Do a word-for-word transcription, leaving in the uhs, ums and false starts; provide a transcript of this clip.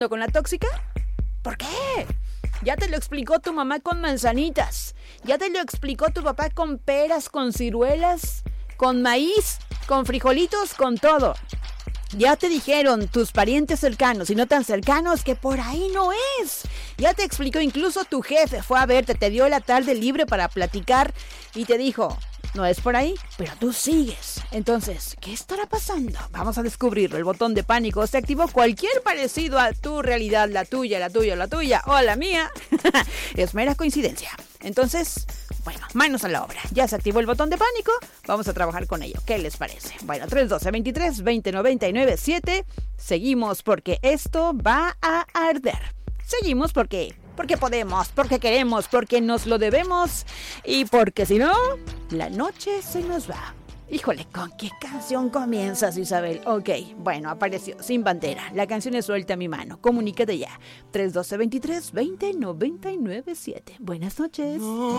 con la tóxica? ¿Por qué? Ya te lo explicó tu mamá con manzanitas. Ya te lo explicó tu papá con peras, con ciruelas, con maíz, con frijolitos, con todo. Ya te dijeron tus parientes cercanos y no tan cercanos que por ahí no es. Ya te explicó, incluso tu jefe fue a verte, te dio la tarde libre para platicar y te dijo, no es por ahí, pero tú sigues. Entonces, ¿qué estará pasando? Vamos a descubrirlo. El botón de pánico se activó. Cualquier parecido a tu realidad, la tuya, la tuya, la tuya o la mía, es mera coincidencia. Entonces, bueno, manos a la obra. Ya se activó el botón de pánico. Vamos a trabajar con ello. ¿Qué les parece? Bueno, tres uno dos, veintitrés, veinte, noventa y nueve, siete. Seguimos porque esto va a arder. Seguimos porque... Porque podemos, porque queremos, porque nos lo debemos y porque si no, la noche se nos va. Híjole, ¿con qué canción comienzas, Isabel? Ok, bueno, apareció Sin Bandera. La canción es Suelta mi mano. Comunícate ya. tres uno dos, veintitrés, veinte, noventa y nueve, siete. Buenas noches.